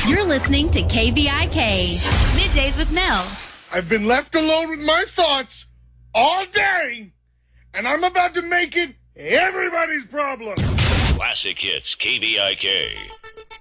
You're listening to KVIK, Middays with Mel. I've been left alone with my thoughts all day, and I'm about to make it everybody's problem. Classic Hits, KVIK.